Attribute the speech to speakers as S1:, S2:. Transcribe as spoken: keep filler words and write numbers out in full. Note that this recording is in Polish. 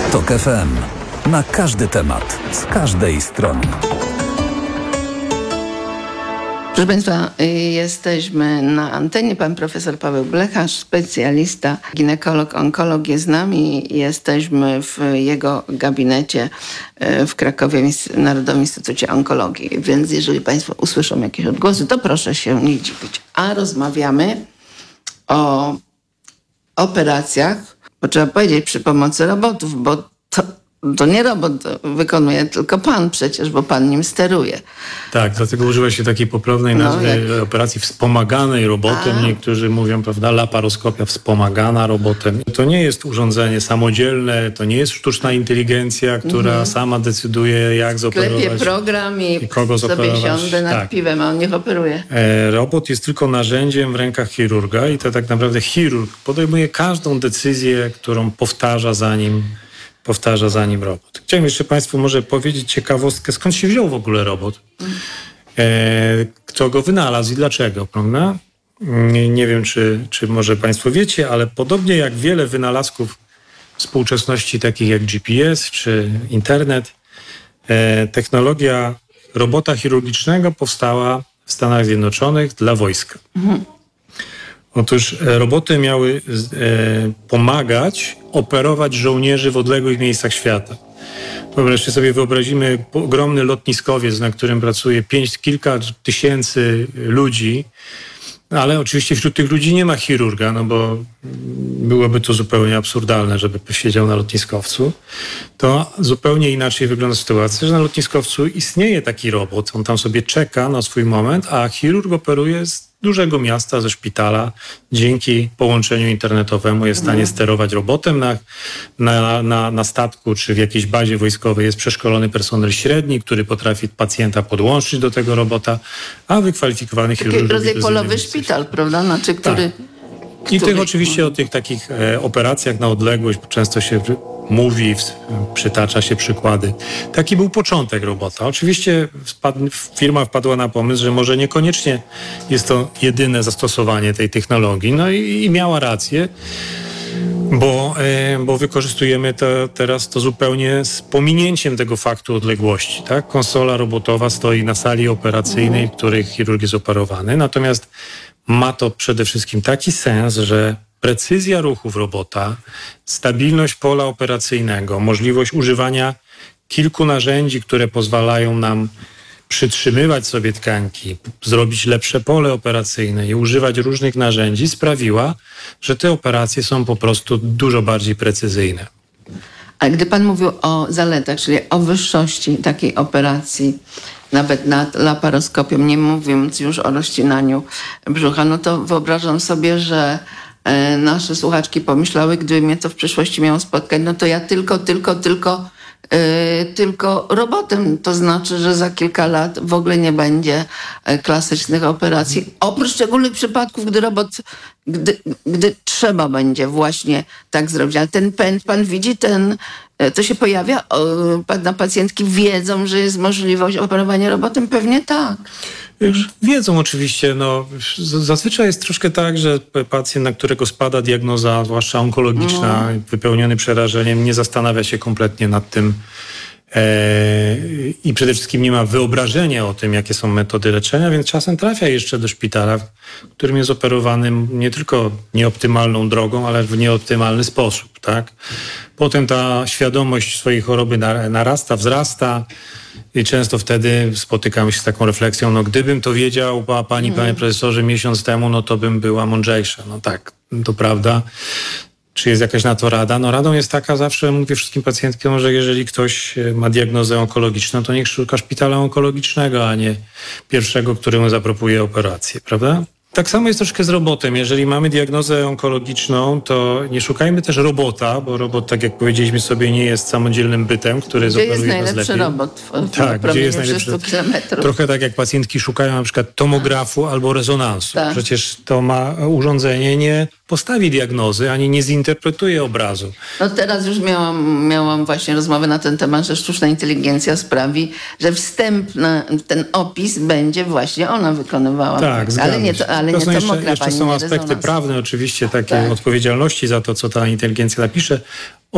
S1: TOK F M. Na każdy temat, z każdej strony.
S2: Proszę Państwa, jesteśmy na antenie. Pan profesor Paweł Blecharz, specjalista, ginekolog, onkolog jest z nami. Jesteśmy w jego gabinecie w Krakowie, w Narodowym Instytucie Onkologii. Więc jeżeli Państwo usłyszą jakieś odgłosy, to proszę się nie dziwić. A rozmawiamy o operacjach, bo trzeba powiedzieć, przy pomocy robotów, bo to To nie robot wykonuje, tylko pan przecież, bo pan nim steruje.
S3: Tak, dlatego używa się takiej poprawnej nazwy no, jak... operacji wspomaganej robotem. A. Niektórzy mówią, prawda, laparoskopia wspomagana robotem. To nie jest urządzenie samodzielne, to nie jest sztuczna inteligencja, która mhm. sama decyduje, jak zoperować.
S2: Klepie program i,
S3: i kogo
S2: sobie siądę nad
S3: tak.
S2: piwem, a on niech operuje.
S3: E, robot jest tylko narzędziem w rękach chirurga i to tak naprawdę chirurg podejmuje każdą decyzję, którą powtarza za nim powtarza za nim robot. Chciałem jeszcze Państwu może powiedzieć ciekawostkę, skąd się wziął w ogóle robot. E, kto go wynalazł i dlaczego, prawda? Nie, nie wiem, czy, czy może Państwo wiecie, ale podobnie jak wiele wynalazków współczesności, takich jak G P S czy internet, e, technologia robota chirurgicznego powstała w Stanach Zjednoczonych dla wojska. Mhm. Otóż roboty miały e, pomagać operować żołnierzy w odległych miejscach świata. Wyobraźcie sobie, wyobrazimy ogromny lotniskowiec, na którym pracuje pięć, kilka tysięcy ludzi, ale oczywiście wśród tych ludzi nie ma chirurga, no bo byłoby to zupełnie absurdalne, żeby siedział na lotniskowcu. To zupełnie inaczej wygląda sytuacja, że na lotniskowcu istnieje taki robot, on tam sobie czeka na swój moment, a chirurg operuje z dużego miasta, ze szpitala, dzięki połączeniu internetowemu jest w stanie sterować robotem. Na, na, na, na statku czy w jakiejś bazie wojskowej jest przeszkolony personel średni, który potrafi pacjenta podłączyć do tego robota, a wykwalifikowany chirurg...
S2: Taki rodzaj polowy szpital, prawda? Znaczy, który...
S3: Tak. I
S2: który...
S3: tych oczywiście o tych takich e, operacjach na odległość często się mówi, w, przytacza się przykłady. Taki był początek robota. Oczywiście wpadł, firma wpadła na pomysł, że może niekoniecznie jest to jedyne zastosowanie tej technologii. No i, i miała rację, bo, e, bo wykorzystujemy to, teraz to zupełnie z pominięciem tego faktu odległości. Tak? Konsola robotowa stoi na sali operacyjnej, w której chirurg jest operowany. Natomiast ma to przede wszystkim taki sens, że precyzja ruchów robota, stabilność pola operacyjnego, możliwość używania kilku narzędzi, które pozwalają nam przytrzymywać sobie tkanki, zrobić lepsze pole operacyjne i używać różnych narzędzi sprawiła, że te operacje są po prostu dużo bardziej precyzyjne.
S2: Ale gdy pan mówił o zaletach, czyli o wyższości takiej operacji, nawet nad laparoskopią, nie mówiąc już o rozcinaniu brzucha, no to wyobrażam sobie, że e, nasze słuchaczki pomyślały, gdyby mnie to w przyszłości miało spotkać, no to ja tylko, tylko, tylko, e, tylko robotem. To znaczy, że za kilka lat w ogóle nie będzie e, klasycznych operacji. Oprócz szczególnych przypadków, gdy robot, gdy, gdy trzeba będzie właśnie tak zrobić. Ale ten pęd, pan widzi, ten to się pojawia? Pana pacjentki wiedzą, że jest możliwość operowania robotem? Pewnie tak.
S3: Wiedzą oczywiście. No, zazwyczaj jest troszkę tak, że pacjent, na którego spada diagnoza, zwłaszcza onkologiczna, no. wypełniony przerażeniem, nie zastanawia się kompletnie nad tym e, i przede wszystkim nie ma wyobrażenia o tym, jakie są metody leczenia, więc czasem trafia jeszcze do szpitala, w którym jest operowany nie tylko nieoptymalną drogą, ale w nieoptymalny sposób. Tak? Potem ta świadomość swojej choroby narasta, wzrasta i często wtedy spotykamy się z taką refleksją, no gdybym to wiedział, a pani, mm. panie profesorze, miesiąc temu, no to bym była mądrzejsza. No tak, to prawda. Czy jest jakaś na to rada? No radą jest taka, zawsze mówię wszystkim pacjentkom, że jeżeli ktoś ma diagnozę onkologiczną, to niech szuka szpitala onkologicznego, a nie pierwszego, któremu zaproponuje operację, prawda? Tak samo jest troszkę z robotem. Jeżeli mamy diagnozę onkologiczną, to nie szukajmy też robota, bo robot, tak jak powiedzieliśmy sobie, nie jest samodzielnym bytem, który
S2: gdzie
S3: zoperuje nas lepiej.
S2: Gdzie jest najlepszy robot? W, w
S3: tak, gdzie jest najlepszy? Trochę tak jak pacjentki szukają na przykład tomografu albo rezonansu. Tak. Przecież to ma urządzenie nie postawi diagnozy, ani nie zinterpretuje obrazu.
S2: No teraz już miałam, miałam właśnie rozmowę na ten temat, że sztuczna inteligencja sprawi, że wstępny ten opis będzie właśnie ona wykonywała.
S3: Tak,
S2: ale nie to, ale nie
S3: to jeszcze,
S2: tomograf,
S3: jeszcze są
S2: nie
S3: aspekty
S2: rezonans.
S3: prawne oczywiście, takie
S2: tak.
S3: odpowiedzialności za to, co ta inteligencja napisze.